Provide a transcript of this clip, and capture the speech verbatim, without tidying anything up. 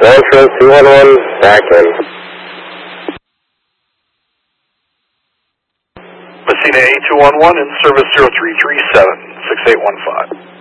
Montrose two one one, back in. Messina A two one one in service zero three three seven, six eight one five.